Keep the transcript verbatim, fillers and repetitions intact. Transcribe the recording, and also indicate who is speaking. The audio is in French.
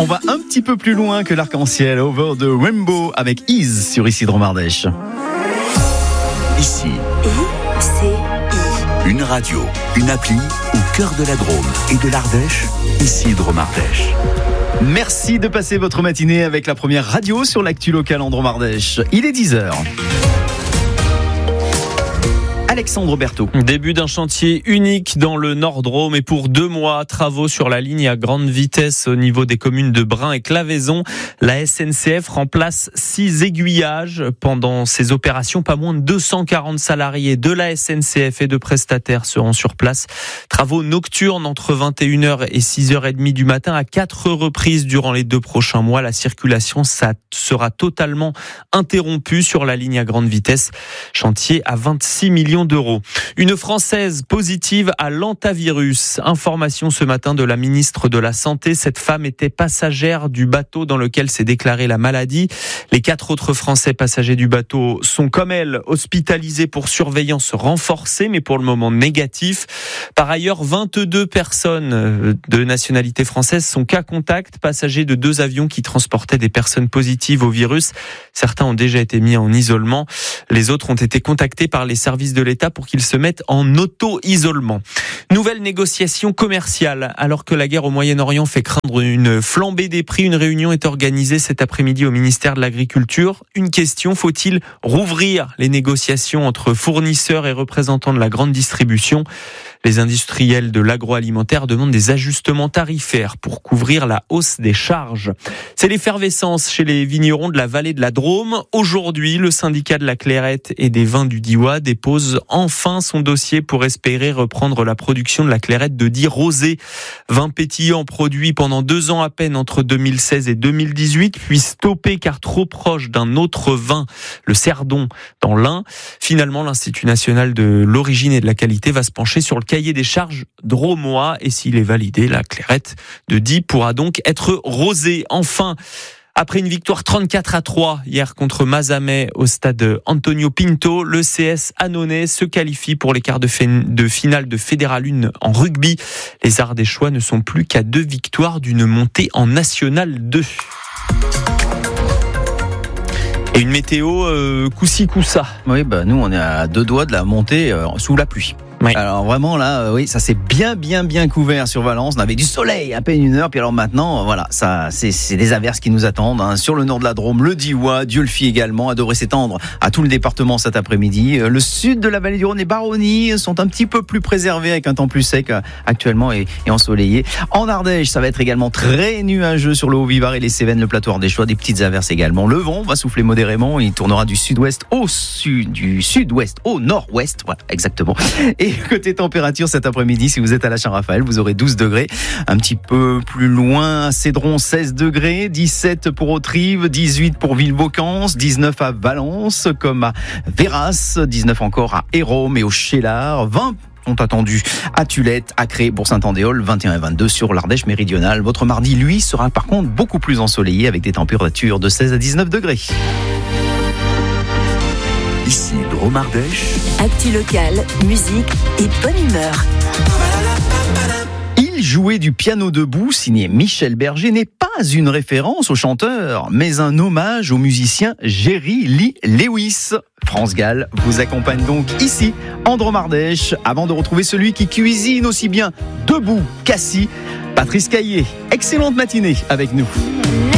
Speaker 1: On va un petit peu plus loin que l'arc-en-ciel. Over the Rainbow avec Ease sur Ici Drôme Ardèche.
Speaker 2: Ici,
Speaker 3: I C I.
Speaker 2: une radio, une appli au cœur de la Drôme et de l'Ardèche. Ici Drôme Ardèche.
Speaker 1: Merci de passer votre matinée avec la première radio sur l'actu locale en Drôme Ardèche. Il est dix heures. Alexandre Berthaud.
Speaker 4: Début d'un chantier unique dans le Nord-Drôme et pour deux mois, travaux sur la ligne à grande vitesse au niveau des communes de Brin et Claveyson. La S N C F remplace six aiguillages. Pendant ces opérations, pas moins de deux cent quarante salariés de la S N C F et de prestataires seront sur place. Travaux nocturnes entre vingt et une heures et six heures trente du matin à quatre reprises durant les deux prochains mois. La circulation ça sera totalement interrompue sur la ligne à grande vitesse. Chantier à vingt-six millions d'euros. Une Française positive à l'hantavirus. Information ce matin de la ministre de la Santé. Cette femme était passagère du bateau dans lequel s'est déclarée la maladie. Les quatre autres Français passagers du bateau sont comme elle hospitalisés pour surveillance renforcée, mais pour le moment négatifs. Par ailleurs, vingt-deux personnes de nationalité française sont cas contact, passagers de deux avions qui transportaient des personnes positives au virus. Certains ont déjà été mis en isolement. Les autres ont été contactés par les services de l'État pour qu'ils se mettent en auto-isolement. Nouvelle négociation commerciale. Alors que la guerre au Moyen-Orient fait craindre une flambée des prix, une réunion est organisée cet après-midi au ministère de l'Agriculture. Une question, faut-il rouvrir les négociations entre fournisseurs et représentants de la grande distribution ? Les industriels de l'agroalimentaire demandent des ajustements tarifaires pour couvrir la hausse des charges. C'est l'effervescence chez les vignerons de la vallée de la Drôme. Aujourd'hui, le syndicat de la Clairette et des vins du Diois dépose enfin son dossier pour espérer reprendre la production de la Clairette de Die Rosé. Vin pétillant produit pendant deux ans à peine entre deux mille seize et deux mille dix-huit, puis stoppé car trop proche d'un autre vin, le Cerdon, dans l'Ain. Finalement, l'Institut national de l'origine et de la qualité va se pencher sur le cahier des charges drômois et s'il est validé, la Clairette de Die pourra donc être rosée. Enfin, après une victoire trente-quatre à trois hier contre Mazamet au stade Antonio Pinto, le C S Annonay se qualifie pour les quarts de, f- de finale de Fédéral un en rugby. Les Ardéchois ne sont plus qu'à deux victoires d'une montée en National deux. Et une météo euh, coup-ci coup-ça.
Speaker 1: Oui, bah nous on est à deux doigts de la montée euh, sous la pluie.
Speaker 4: Oui.
Speaker 1: Alors vraiment là, euh, oui, ça s'est bien, bien, bien couvert sur Valence. On avait du soleil à peine une heure, puis alors maintenant, euh, voilà, ça, c'est, c'est des averses qui nous attendent hein. Sur le nord de la Drôme, le Diois, Dieulefit également, a devrait s'étendre à tout le département cet après-midi. Euh, le sud de la vallée du Rhône et Baronnie sont un petit peu plus préservés avec un temps plus sec euh, actuellement et, et ensoleillé. En Ardèche, ça va être également très nuageux sur le Haut-Vivarais et les Cévennes, le plateau ardéchois, des petites averses également. Le vent va souffler modérément, il tournera du sud-ouest au sud, du sud-ouest au nord-ouest, voilà, exactement. Et côté température cet après-midi, si vous êtes à la Saint-Raphaël, vous aurez douze degrés. Un petit peu plus loin, à Cédron, seize degrés, dix-sept pour Autrive, dix-huit pour Villebocance, dix-neuf à Valence, comme à Véras, dix-neuf encore à Hérôme et au Cheylard, vingt sont attendus à Tulette, à Cré, pour Saint-Andéol, vingt et un et vingt-deux sur l'Ardèche méridionale. Votre mardi, lui, sera par contre beaucoup plus ensoleillé avec des températures de seize à dix-neuf degrés.
Speaker 2: Ici Drôme Ardèche.
Speaker 3: Actu locale, musique et bonne humeur.
Speaker 1: Il jouait du piano debout, signé Michel Berger, n'est pas une référence au chanteur, mais un hommage au musicien Jerry Lee Lewis. France Gall vous accompagne donc ici, en Drôme Ardèche, avant de retrouver celui qui cuisine aussi bien debout qu'assis, Patrice Caillé. Excellente matinée avec nous.